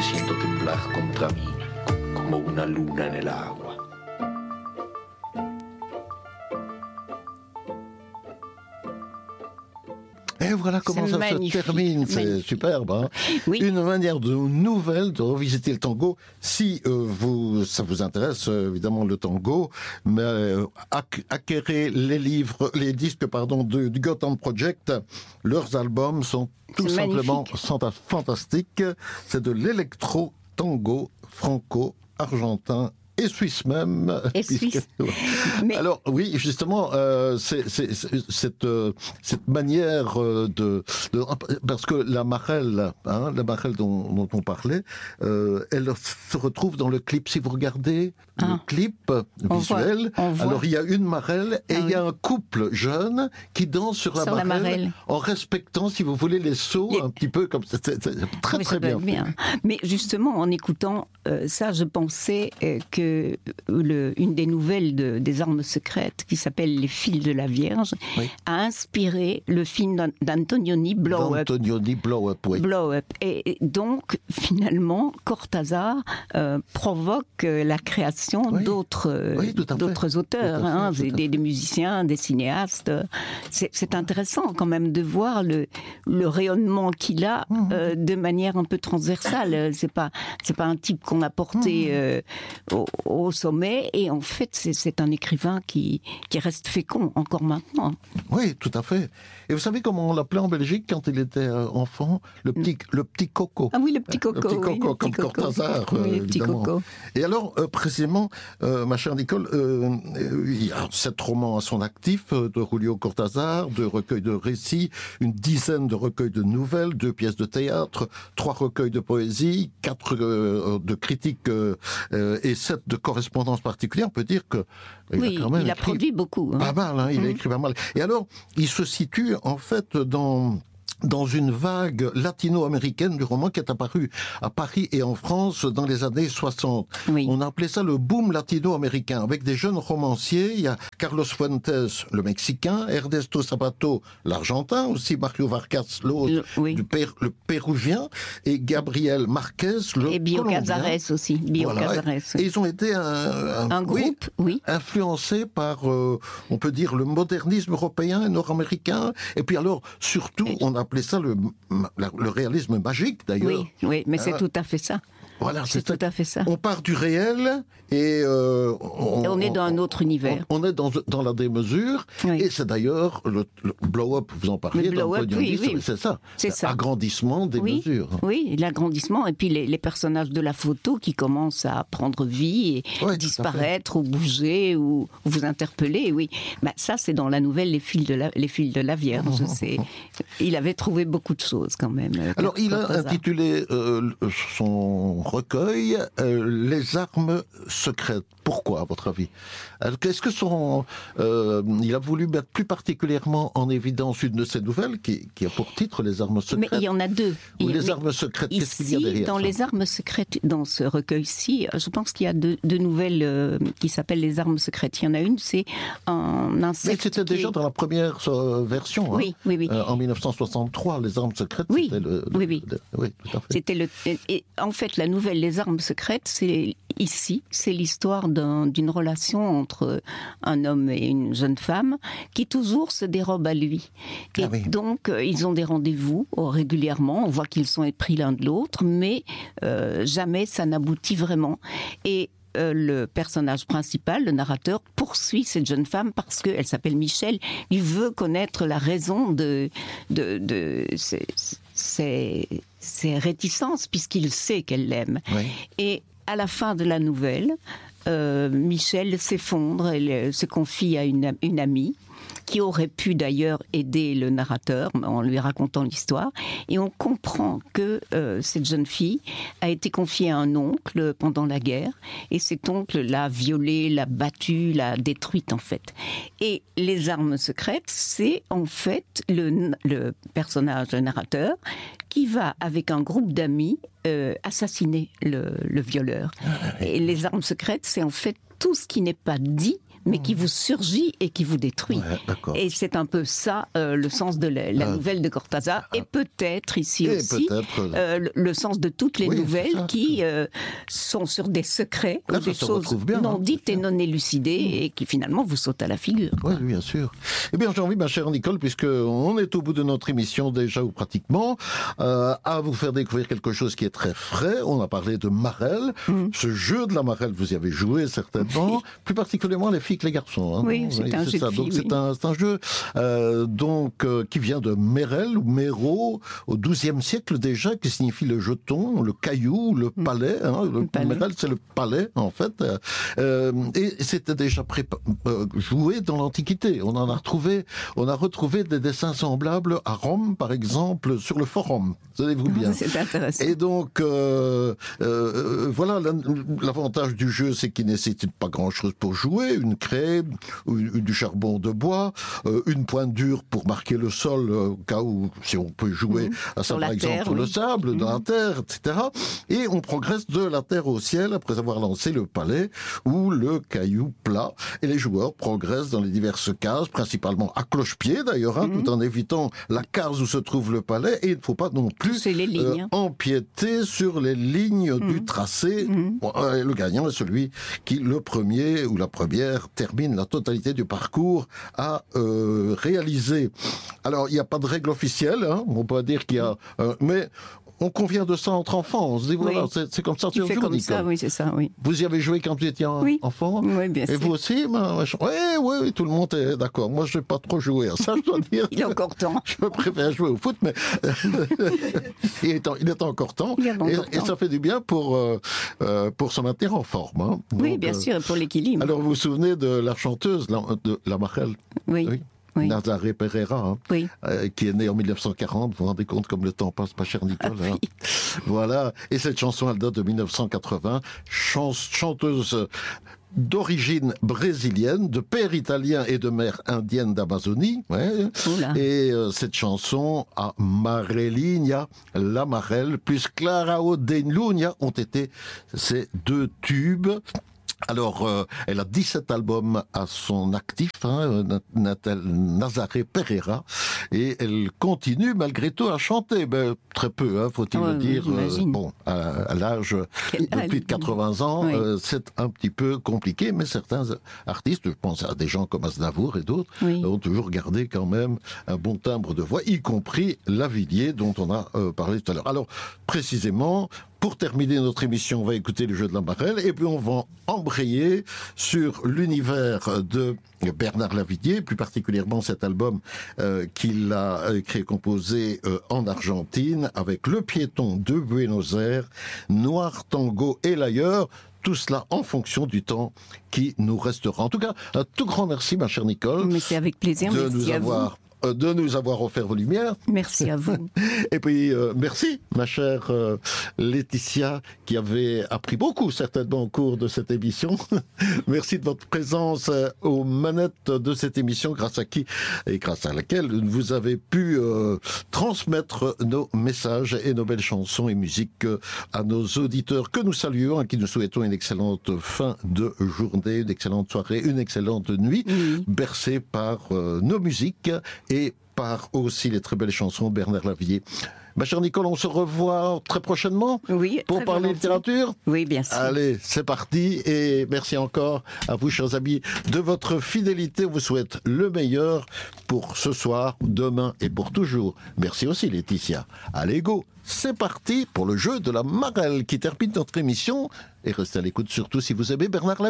te siento temblar contra mí como una luna en el agua. Et voilà comment ça se termine, c'est superbe. Hein, oui. Une manière nouvelle de revisiter le tango. Si ça vous intéresse, évidemment, le tango, mais acquérez les disques du Gotham Project. Leurs albums sont tout simplement fantastiques. C'est de l'électro-tango franco-argentin. Et suisse même. Et suisse. Mais... Alors oui, justement, cette manière parce que la Marelle dont on parlait, elle se retrouve dans le clip. Si vous regardez le clip visuel, alors il y a une Marelle et il y a un couple jeune qui danse sur la Marelle en respectant, si vous voulez, les sauts un petit peu comme c'est très bien fait. Mais justement, en écoutant ça, je pensais que une des nouvelles des armes secrètes, qui s'appelle Les fils de la Vierge, a inspiré le film d'Antonioni, Blow Up. Oui. Blow Up. Et donc, finalement, Cortázar provoque la création d'autres auteurs, des musiciens, des cinéastes. C'est intéressant quand même de voir le rayonnement qu'il a de manière un peu transversale. C'est pas un type qu'on a porté au sommet, et en fait c'est un écrivain qui reste fécond encore maintenant. Oui, tout à fait. Et vous savez comment on l'appelait en Belgique quand il était enfant? Le petit Coco. Ah oui, le petit Coco. Le petit Coco, comme Cortázar, oui, le petit Coco. Et alors, précisément, ma chère Nicole, il y a 7 romans à son actif, de Julio Cortázar, 2 recueils de récits, une dizaine de recueils de nouvelles, 2 pièces de théâtre, 3 recueils de poésie, 4 de critiques et 7 de correspondances particulières. On peut dire que il a produit beaucoup. Pas mal, hein, il a écrit pas mal. Et alors, il se situe en fait dans une vague latino-américaine du roman qui est apparu à Paris et en France dans les années 60. Oui. On a appelé ça le boom latino-américain, avec des jeunes romanciers. Il y a Carlos Fuentes, le Mexicain, Ernesto Sabato, l'Argentin, aussi Mario Vargas, l'autre, le Péruvien, et Gabriel Marquez, le et Bio Colombien. Cazares aussi. Et ils ont été un groupe, influencés par, on peut dire, le modernisme européen et nord-américain. Et puis alors, surtout, on a appelé ça le réalisme magique, d'ailleurs. Oui, mais c'est tout à fait ça. Voilà, c'est tout à fait ça. On part du réel et on est dans un autre univers. On est dans la démesure, et c'est d'ailleurs le blow-up, vous en parliez, c'est ça. C'est ça. Agrandissement des mesures. Oui, l'agrandissement, et puis les personnages de la photo qui commencent à prendre vie et disparaître ou bouger ou vous interpeller. Oui, ça c'est dans la nouvelle Les fils de la Vierge. Il avait trouvé beaucoup de choses quand même. Alors il a intitulé son recueil Les armes secrètes. Pourquoi, à votre avis? Est-ce que il a voulu mettre plus particulièrement en évidence une de ses nouvelles qui a pour titre Les armes secrètes? Mais il y en a 2. Les armes secrètes, qu'est-ce qu'il y a derrière dans ça? Les armes secrètes, dans ce recueil-ci, je pense qu'il y a deux nouvelles qui s'appellent Les armes secrètes. Il y en a une, c'est un insecte. Mais c'était déjà dans la première version. Oui. En 1963, Les armes secrètes, oui, tout à fait. Et en fait, la nouvelle Les armes secrètes, c'est l'histoire d'une relation entre un homme et une jeune femme qui toujours se dérobe à lui. Et donc, ils ont des rendez-vous régulièrement. On voit qu'ils sont épris l'un de l'autre, mais jamais ça n'aboutit vraiment. Et le personnage principal, le narrateur, poursuit cette jeune femme parce qu'elle s'appelle Michel. Il veut connaître la raison de ses réticences, puisqu'il sait qu'elle l'aime. Oui. Et à la fin de la nouvelle, Michel s'effondre, elle se confie à une amie qui aurait pu d'ailleurs aider le narrateur en lui racontant l'histoire. Et on comprend que cette jeune fille a été confiée à un oncle pendant la guerre, et cet oncle l'a violée, l'a battue, l'a détruite en fait. Et Les armes secrètes, c'est en fait le personnage, le narrateur, qui va avec un groupe d'amis assassiner le violeur. Et Les armes secrètes, c'est en fait tout ce qui n'est pas dit mais qui vous surgit et qui vous détruit. Ouais, et c'est un peu ça le sens de la nouvelle de Cortázar, et peut-être ici aussi le sens de toutes les nouvelles qui sont sur des secrets, ou des choses non dites et non élucidées, et qui finalement vous sautent à la figure. Oui, bien sûr. Eh bien, j'ai envie, ma chère Nicole, puisqu'on est au bout de notre émission déjà, ou pratiquement, à vous faire découvrir quelque chose qui est très frais. On a parlé de Marelle. Ce jeu de la Marelle, vous y avez joué certainement, plus particulièrement les filles que les garçons. Hein. Oui, c'est un jeu de filles. Donc c'est un jeu qui vient de Mérel ou Méro au XIIe siècle déjà, qui signifie le jeton, le caillou, le palais. Mérel, c'est le palais en fait. Et c'était déjà joué dans l'Antiquité. On a retrouvé des dessins semblables à Rome, par exemple, sur le forum. Savez-vous bien. C'est intéressant. Et donc, voilà, l'avantage du jeu, c'est qu'il ne nécessite pas grand-chose pour jouer. Une craie, du charbon de bois, une pointe dure pour marquer le sol, au cas où, si on peut jouer à ça, par exemple, sur le sable, dans la terre, etc. Et on progresse de la terre au ciel après avoir lancé le palais ou le caillou plat. Et les joueurs progressent dans les diverses cases, principalement à cloche-pied d'ailleurs, tout en évitant la case où se trouve le palais. Et il ne faut pas non plus empiéter sur les lignes du tracé. Le gagnant est celui qui, le premier ou la première, termine la totalité du parcours à réaliser. Alors, il n'y a pas de règle officielle, on peut dire qu'il y a... mais on convient de ça entre enfants. On se dit, voilà, c'est comme ça. Tu fais comme ça, oui, c'est ça, oui. Vous y avez joué quand vous étiez enfant? Oui, bien sûr. Et vous aussi? Oui, tout le monde est d'accord. Moi, je n'ai pas trop joué à ça, je dois dire. Il est encore temps. Je préfère jouer au foot, mais il est encore temps. Et ça fait du bien pour se maintenir en forme. Hein. Oui, bien sûr, pour l'équilibre. Alors, vous vous souvenez de la chanteuse, de la Marelle? Oui. Nazaré Pereira, qui est né en 1940. Vous vous rendez compte comme le temps passe, pas cher Nicole. Oui. Voilà. Et cette chanson, elle date de 1980. Chanteuse d'origine brésilienne, de père italien et de mère indienne d'Amazonie. Et cette chanson, à Marelinha, La Marelle, plus Clarao de Luna, ont été ces deux tubes. Alors, elle a 17 albums à son actif, Nazaré Pereira, et elle continue malgré tout à chanter, très peu, faut-il le dire. À l'âge de plus de 80 ans, c'est un petit peu compliqué, mais certains artistes, je pense à des gens comme Aznavour et d'autres, ont toujours gardé quand même un bon timbre de voix, y compris Lavilliers, dont on a parlé tout à l'heure. Alors, précisément, pour terminer notre émission, on va écouter le jeu de la Marelle et puis on va embrayer sur l'univers de Bernard Lavilliers, plus particulièrement cet album qu'il a créé, composé en Argentine avec Le Piéton de Buenos Aires, Noir Tango et l'ailleurs. Tout cela en fonction du temps qui nous restera. En tout cas, un tout grand merci, ma chère Nicole. Mais c'est avec plaisir, merci à vous. De nous avoir offert vos lumières. Merci à vous. Et puis, merci, ma chère Laetitia, qui avait appris beaucoup, certainement, au cours de cette émission. Merci de votre présence aux manettes de cette émission, grâce à qui et grâce à laquelle vous avez pu transmettre nos messages et nos belles chansons et musiques à nos auditeurs que nous saluons, à qui nous souhaitons une excellente fin de journée, une excellente soirée, une excellente nuit, bercée par nos musiques et par aussi les très belles chansons de Bernard Lavilliers. Ma chère Nicole, on se revoit très prochainement pour parler littérature. Oui, bien sûr. Allez, c'est parti et merci encore à vous, chers amis, de votre fidélité. On vous souhaite le meilleur pour ce soir, demain et pour toujours. Merci aussi, Laetitia. Allez, go, c'est parti pour le jeu de la Marelle qui termine notre émission. Et restez à l'écoute surtout si vous aimez Bernard Lavilliers.